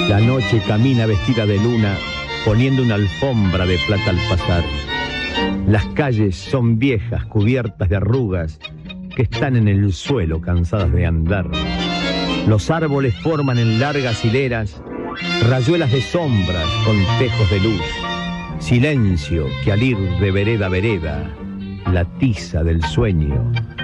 La noche camina vestida de luna, poniendo una alfombra de plata al pasar. Las calles son viejas, cubiertas de arrugas, que están en el suelo cansadas de andar. Los árboles forman en largas hileras rayuelas de sombras con tejos de luz. Silencio que al ir de vereda a vereda, la tiza del sueño